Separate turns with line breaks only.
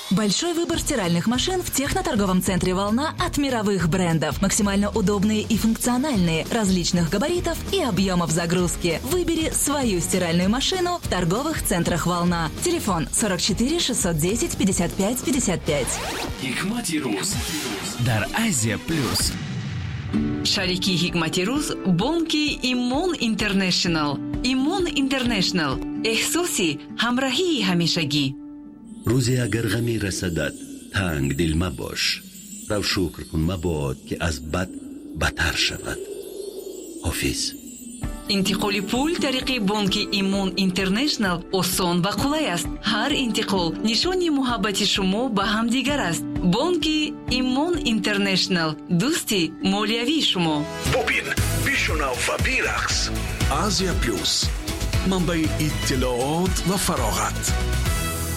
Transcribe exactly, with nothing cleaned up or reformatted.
Большой выбор стиральных машин в техноторговом центре «Волна» от мировых брендов. Максимально удобные и функциональные, различных габаритов и объемов загрузки. Выбери свою стиральную машину в торговых центрах «Волна». Телефон сорок четыре шестьсот десять пятьдесят пять пятьдесят пять.
Hikmati Ruz дар Азия Плюс.
Шарики Hikmati Ruz бонки Имон Интернешнл. Имон Интернешнл. احساسی همراهی همیشگی.
روزی اگر غمی رسدد تنگ دل مباش، رو شکر کن مباد که از بد بدتر شود. حافظ.
انتقال پول طریق بانک ایمون اینترنشنال آسان و قولای است. هر انتقال نشانی محبت شما به هم دیگر است. بانک ایمون اینترنشنال، دوستی مالیوی شما.
ببین، بشنو و برقص. آسیا پلوس، منبع اطلاعات و فراغت.